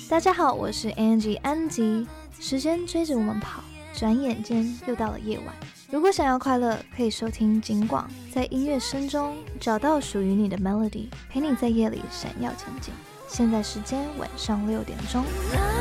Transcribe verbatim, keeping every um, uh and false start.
大家好，我是 Angie 安吉。时间追着我们跑，转眼间又到了夜晚。如果想要快乐，可以收听警广，在音乐声中找到属于你的 melody， 陪你在夜里闪耀前进。现在时间晚上六点钟。